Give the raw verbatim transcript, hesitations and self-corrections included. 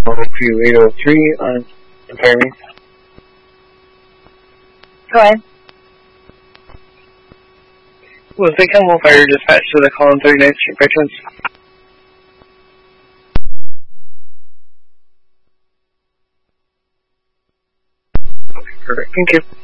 Q eight oh three on the Perry. Go ahead. Was the Camel Fire dispatched to the column thirty-ninth Street by chance? Okay, perfect. Thank you.